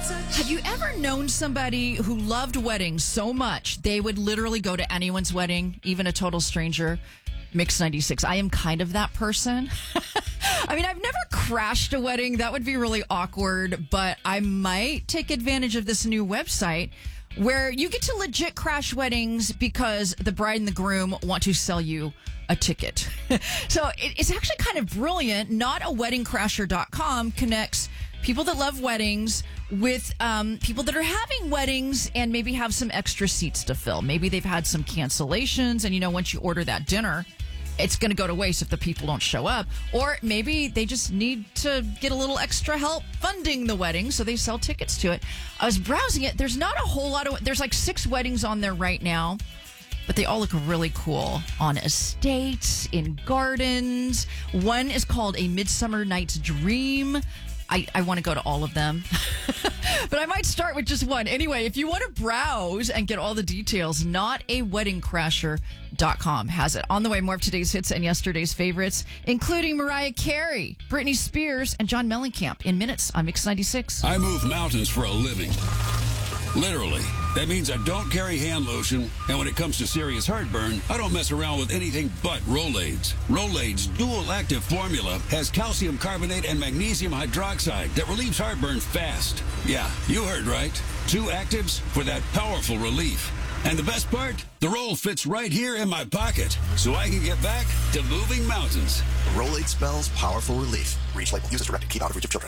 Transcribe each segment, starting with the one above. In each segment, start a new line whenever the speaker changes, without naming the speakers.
Have you ever known somebody who loved weddings so much they would literally go to anyone's wedding, even a total stranger? Mix 96. I am kind of that person. I mean, I've never crashed a wedding. That would be really awkward, but I might take advantage of this new website where you get to legit crash weddings because the bride and the groom want to sell you a ticket. So it's actually kind of brilliant. NotAWeddingCrasher.com connects people that love weddings with people that are having weddings and maybe have some extra seats to fill. Maybe they've had some cancellations, and once you order that dinner, it's going to go to waste if the people don't show up. Or maybe they just need to get a little extra help funding the wedding, so they sell tickets to it. I was browsing it. There's not a whole lot of... There's like 6 weddings on there right now, but they all look really cool on estates, in gardens. One is called A Midsummer Night's Dream. I want to go to all of them, but I might start with just one. Anyway, if you want to browse and get all the details, NotAWeddingCrasher.com has it. On the way, more of today's hits and yesterday's favorites, including Mariah Carey, Britney Spears, and John Mellencamp in minutes on Mix 96.
I move mountains for a living. Literally. That means I don't carry hand lotion, and when it comes to serious heartburn, I don't mess around with anything but Rolaids. Rolaids' dual-active formula has calcium carbonate and magnesium hydroxide that relieves heartburn fast. Yeah, you heard right. 2 actives for that powerful relief. And the best part? The roll fits right here in my pocket, so I can get back to moving mountains.
Rolade spells powerful relief. Reach label. Use as directed. Keep out of reach of children.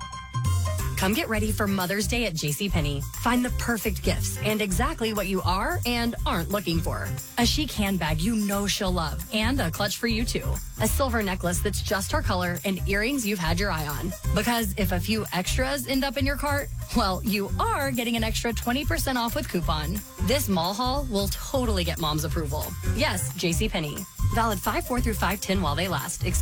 Come get ready for Mother's Day at JCPenney. Find the perfect gifts and exactly what you are and aren't looking for. A chic handbag you know she'll love, and a clutch for you too. A silver necklace that's just her color, and earrings you've had your eye on. Because if a few extras end up in your cart, well, you are getting an extra 20% off with coupon. This mall haul will totally get mom's approval. Yes, JCPenney. Valid 5/4 through 5/10 while they last.